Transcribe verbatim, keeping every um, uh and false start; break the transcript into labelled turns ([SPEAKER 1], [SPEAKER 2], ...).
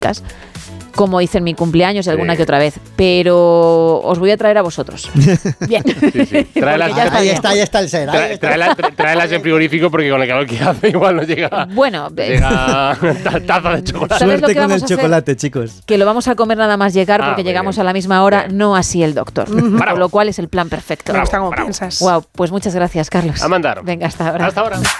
[SPEAKER 1] como hice en mi cumpleaños y alguna sí. que otra vez, pero os voy a traer a vosotros. Bien.
[SPEAKER 2] Sí, sí. Tráelas,
[SPEAKER 3] ahí, está, ahí está, ahí está el ser.
[SPEAKER 2] Trae, tráelas, tráelas en frigorífico porque con el calor que hace igual no llega.
[SPEAKER 1] Bueno,
[SPEAKER 2] llega taza de chocolate.
[SPEAKER 4] Suerte con el chocolate, chicos.
[SPEAKER 1] Que lo vamos a comer nada más llegar porque ah, llegamos bien. a la misma hora, bien. no así el doctor. Uh-huh. Con lo cual es el plan perfecto.
[SPEAKER 5] Me gusta como piensas.
[SPEAKER 1] Wow, pues muchas gracias, Carlos.
[SPEAKER 2] A mandar.
[SPEAKER 1] Venga, hasta ahora.
[SPEAKER 2] Hasta ahora.